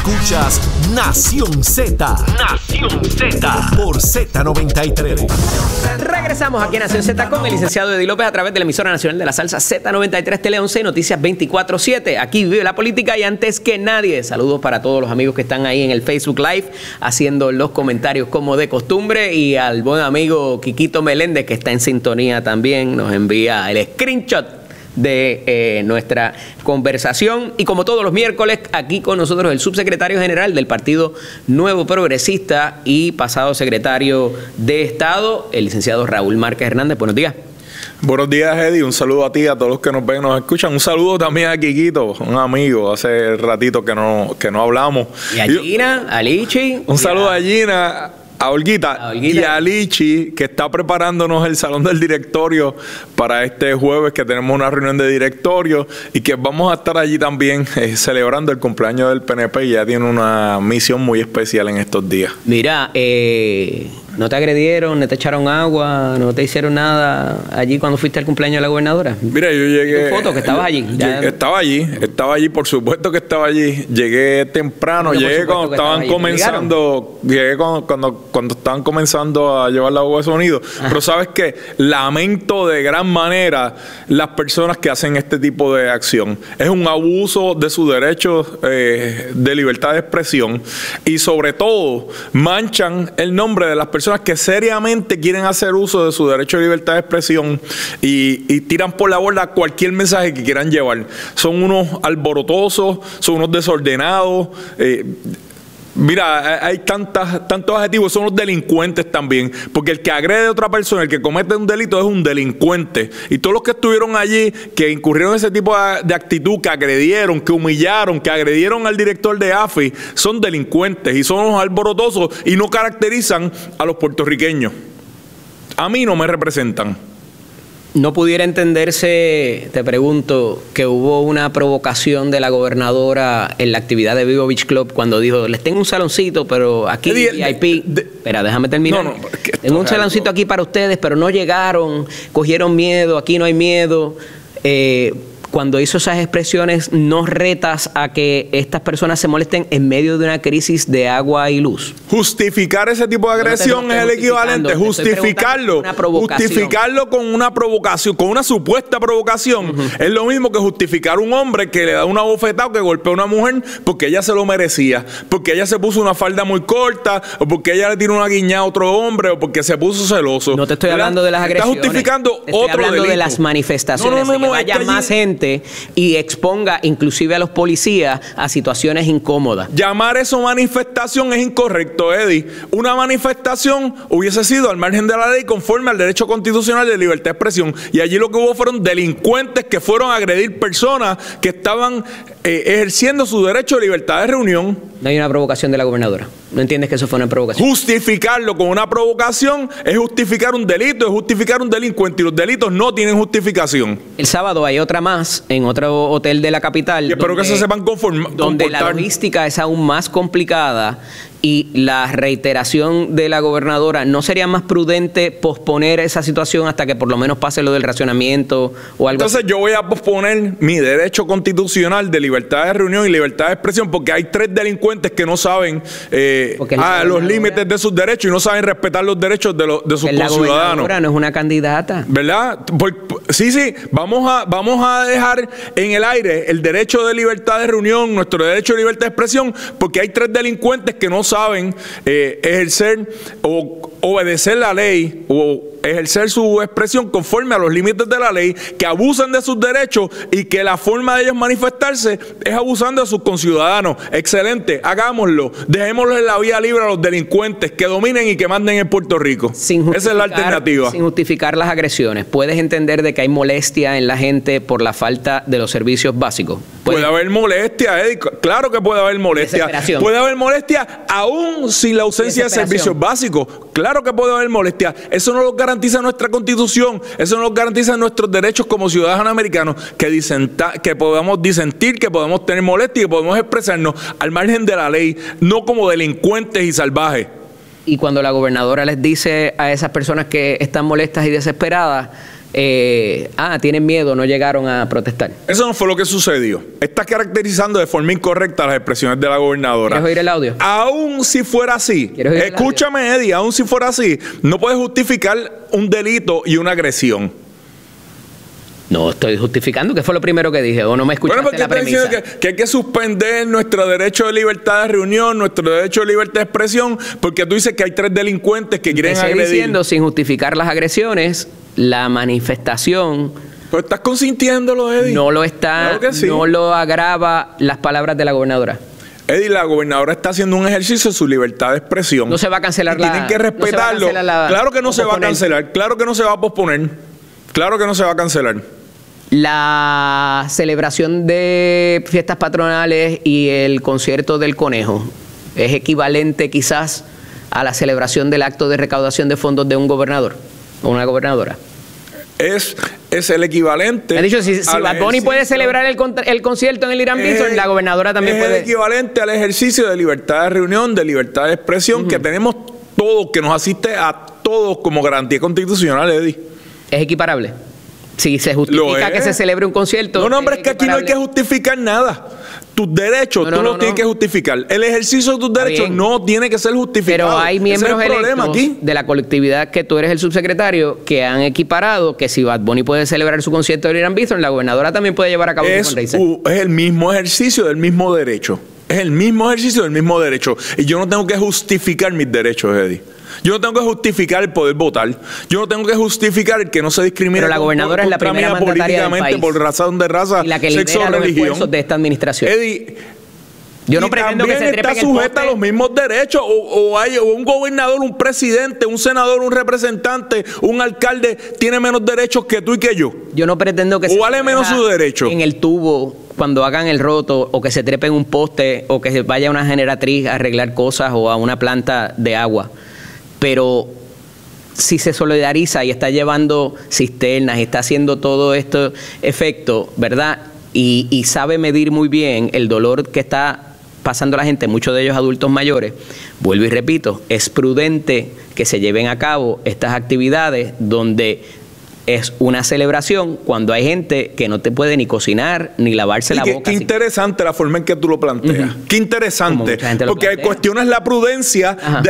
Escuchas Nación Z. Nación Z. Por Z93. Regresamos aquí a Nación Z con el licenciado Eddie López a través de la emisora nacional de la salsa Z93 Tele 11 Noticias 24/7. Aquí vive la política y antes que nadie. Saludos para todos los amigos que están ahí en el Facebook Live haciendo los comentarios como de costumbre, y al buen amigo Quiquito Meléndez, que está en sintonía también, nos envía el screenshot de nuestra conversación. Y como todos los miércoles, aquí con nosotros el subsecretario general del Partido Nuevo Progresista y pasado secretario de Estado, el licenciado Raúl Márquez Hernández. Buenos días. Buenos días, Eddie. Un saludo a ti, a todos los que nos ven y nos escuchan. Un saludo también a Quiquito, un amigo. Hace ratito que no hablamos. Y a Gina, a Lichi. Un saludo a Gina, a Olguita y a Lichi, que está preparándonos el salón del directorio para este jueves, que tenemos una reunión de directorio y que vamos a estar allí también celebrando el cumpleaños del PNP, y ya tiene una misión muy especial en estos días. Mira, ¿no te agredieron, no te echaron agua, no te hicieron nada allí cuando fuiste al cumpleaños de la gobernadora? Mira, yo llegué... ¿Tu foto que estabas allí? Estaba allí, por supuesto que estaba allí. Llegué temprano, llegué cuando estaban comenzando, cuando estaban comenzando a llevar la voz de sonido. Ajá. Pero sabes que lamento de gran manera las personas que hacen este tipo de acción. Es un abuso de sus derechos de libertad de expresión, y sobre todo manchan el nombre de las personas que seriamente quieren hacer uso de su derecho de libertad de expresión y tiran por la borda cualquier mensaje que quieran llevar. Son unos alborotosos, son unos desordenados. Mira, hay tantos adjetivos. Son los delincuentes también, porque el que agrede a otra persona, el que comete un delito, es un delincuente. Y todos los que estuvieron allí, que incurrieron en ese tipo de actitud, que agredieron, que humillaron, que agredieron al director de AFI, son delincuentes y son unos alborotosos y no caracterizan a los puertorriqueños. A mí no me representan. ¿No pudiera entenderse, te pregunto, que hubo una provocación de la gobernadora en la actividad de Vivo Beach Club cuando dijo, les tengo un saloncito, pero aquí VIP... Espera, déjame terminar. Tengo un saloncito aquí para ustedes, pero no llegaron, cogieron miedo, aquí no hay miedo. Cuando hizo esas expresiones, ¿no retas a que estas personas se molesten en medio de una crisis de agua y luz? Justificar ese tipo de agresión es el equivalente. Justificarlo con una provocación, con una supuesta provocación, es lo mismo que justificar a un hombre que le da una bofetada o que golpea a una mujer porque ella se lo merecía, porque ella se puso una falda muy corta, o porque ella le tiró una guiñada a otro hombre, o porque se puso celoso. No te estoy hablando de las agresiones. Está justificando te estoy hablando delito. De las manifestaciones. Que vaya más gente y exponga inclusive a los policías a situaciones incómodas. Llamar eso manifestación es incorrecto, Eddie. Una manifestación hubiese sido al margen de la ley, conforme al derecho constitucional de libertad de expresión, y allí lo que hubo fueron delincuentes que fueron a agredir personas que estaban ejerciendo su derecho de libertad de reunión. No hay una provocación de la gobernadora. ¿No entiendes que eso fue una provocación? Justificarlo con una provocación es justificar un delito, es justificar un delincuente, y los delitos no tienen justificación. El sábado hay otra más en otro hotel de la capital. Y espero que se sepan comportar. Donde la logística es aún más complicada, y la reiteración de la gobernadora, ¿no sería más prudente posponer esa situación hasta que por lo menos pase lo del racionamiento o algo? Entonces yo voy a posponer mi derecho constitucional de libertad de reunión y libertad de expresión, porque hay 3 delincuentes que no saben los límites de sus derechos y no saben respetar los derechos de sus conciudadanos. La gobernadora no es una candidata, ¿verdad? Sí, vamos a dejar en el aire el derecho de libertad de reunión, nuestro derecho de libertad de expresión, porque hay 3 delincuentes que no saben ejercer o obedecer la ley o ejercer su expresión conforme a los límites de la ley, que abusan de sus derechos y que la forma de ellos manifestarse es abusando de sus conciudadanos. Excelente, hagámoslo. Dejémoslo en la vía libre a los delincuentes que dominen y que manden en Puerto Rico. Esa es la alternativa. Sin justificar las agresiones. ¿Puedes entender de que hay molestia en la gente por la falta de los servicios básicos? Puede haber molestia, Eddie. Claro que puede haber molestia. Puede haber molestia aún sin la ausencia de servicios básicos. Claro que puede haber molestia. Eso no lo garantiza nuestra Constitución. Eso no lo garantiza nuestros derechos como ciudadanos americanos, que podamos disentir, que podamos tener molestia y que podemos expresarnos al margen de la ley, no como delincuentes y salvajes. Y cuando la gobernadora les dice a esas personas que están molestas y desesperadas tienen miedo, no llegaron a protestar. Eso no fue lo que sucedió. Estás caracterizando de forma incorrecta las expresiones de la gobernadora. ¿Quieres oír el audio? Aún si fuera así, escúchame, Eddie, aún si fuera así, no puedes justificar un delito y una agresión. No estoy justificando, que fue lo primero que dije, o no me escuchaste la premisa. Bueno, porque que hay que suspender nuestro derecho de libertad de reunión, nuestro derecho de libertad de expresión, porque tú dices que hay 3 delincuentes que quieren agredir. Estoy diciendo, sin justificar las agresiones, la manifestación... Pero estás consintiéndolo, Eddie. No lo está, claro sí. No lo agrava las palabras de la gobernadora. Eddie, la gobernadora está haciendo un ejercicio de su libertad de expresión. No se va a cancelar la... Tienen que respetarlo. Claro que no se va a cancelar, claro que no se va a posponer, claro que no se va a cancelar. La celebración de fiestas patronales y el concierto del conejo es equivalente quizás a la celebración del acto de recaudación de fondos de un gobernador o una gobernadora. Es el equivalente. Me han dicho, si Bad Bunny puede celebrar el concierto en el Irán Bithorn, la gobernadora también puede. Es el equivalente al ejercicio de libertad de reunión, de libertad de expresión que tenemos todos, que nos asiste a todos como garantía constitucional, Eddie. Es equiparable. Si se justifica que se celebre un concierto. No, hombre, es que aquí no hay que justificar nada. Tus derechos tú no tienes que justificar. El ejercicio de tus derechos no tiene que ser justificado. Pero hay miembros electos de la colectividad, que tú eres el subsecretario, que han equiparado que si Bad Bunny puede celebrar su concierto en Irán Bithorn, la gobernadora también puede llevar a cabo su fundraiser. Es el mismo ejercicio del mismo derecho. Es el mismo ejercicio del mismo derecho. Y yo no tengo que justificar mis derechos, Eddie. Yo no tengo que justificar el poder votar. Yo no tengo que justificar el que no se discrimine. Pero la gobernadora es la primera mandataria del país, por razón de raza, y la que sexo o lidera los religión esfuerzos de esta administración. Eddie, yo no pretendo que se trepe está sujeta a los mismos derechos. O un gobernador, un presidente, un senador, un representante, un alcalde tiene menos derechos que tú y que yo. Yo no pretendo que o vale menos su derecho en el tubo cuando hagan el roto, o que se trepe en un poste, o que se vaya a una generatriz a arreglar cosas, o a una planta de agua. Pero si se solidariza y está llevando cisternas y está haciendo todo este efecto, ¿verdad? Y sabe medir muy bien el dolor que está pasando la gente, muchos de ellos adultos mayores, vuelvo y repito, es prudente que se lleven a cabo estas actividades donde es una celebración cuando hay gente que no te puede ni cocinar ni lavarse la boca. Qué interesante la forma en que tú lo planteas. Qué interesante. Porque cuestionas la prudencia de